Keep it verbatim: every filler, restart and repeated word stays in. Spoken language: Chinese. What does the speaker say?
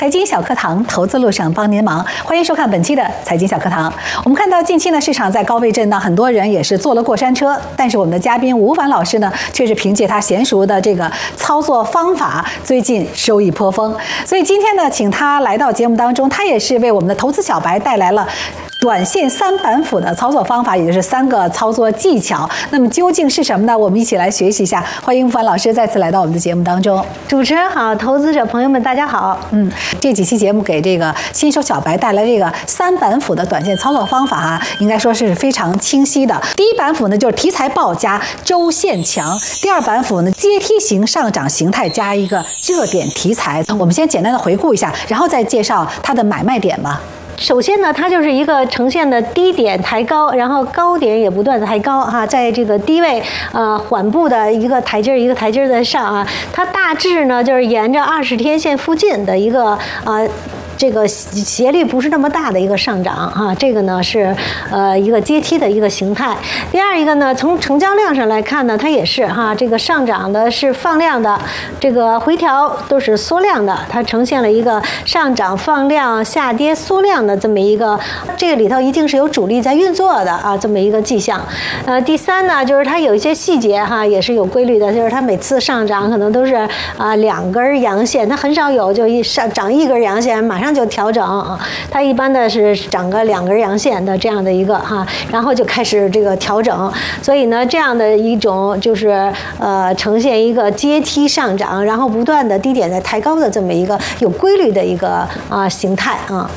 财经小课堂，投资路上帮您忙，欢迎收看本期的财经小课堂。我们看到近期呢，市场在高位震荡，很多人也是坐了过山车，但是我们的嘉宾吴凡老师呢，却是凭借他娴熟的这个操作方法，最近收益颇丰。所以今天呢，请他来到节目当中，他也是为我们的投资小白带来了短线三板斧的操作方法，也就是三个操作技巧。那么究竟是什么呢？我们一起来学习一下。欢迎吴凡老师再次来到我们的节目当中。 主持人好，投资者朋友们大家好。 嗯，这几期节目给这个新手小白带来这个三板斧的短线操作方法啊，应该说是非常清晰的。第一板斧呢，就是题材爆加周线强；第二板斧呢，阶梯型上涨形态加一个热点题材。我们先简单的回顾一下，然后再介绍它的买卖点吧。 首先呢，它就是一个呈现的低点抬高，然后高点也不断的抬高哈，在这个低位呃缓步的一个台阶一个台阶的上啊，它大致呢就是沿着二十天线附近的一个呃。这个斜率不是那么大的一个上涨哈，这个呢是呃一个阶梯的一个形态。第二一个呢，从成交量上来看呢，它也是哈，这个上涨的是放量的，这个回调都是缩量的，它呈现了一个上涨放量下跌缩量的这么一个，这个里头一定是有主力在运作的啊，这么一个迹象。呃，第三呢，就是它有一些细节哈，也是有规律的，就是它每次上涨可能都是啊两根阳线，它很少有就一上涨一根阳线马上就调整啊，它一般的是涨个两根阳线的这样的一个哈，然后就开始这个调整，所以呢，这样的一种就是呃呈现一个阶梯上涨，然后不断的低点在抬高的这么一个有规律的一个啊形态啊。